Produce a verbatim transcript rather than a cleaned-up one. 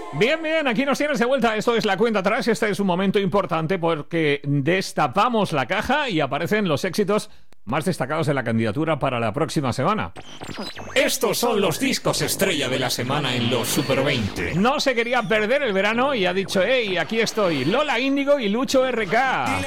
Bien, bien, aquí nos tienes de vuelta. Esto es La Cuenta Atrás. Este es un momento importante porque destapamos la caja y aparecen los éxitos más destacados de la candidatura para la próxima semana. Estos son los discos estrella de la semana en los Super veinte. No se quería perder el verano y ha dicho, hey, aquí estoy, Lola Índigo y Lucho R K.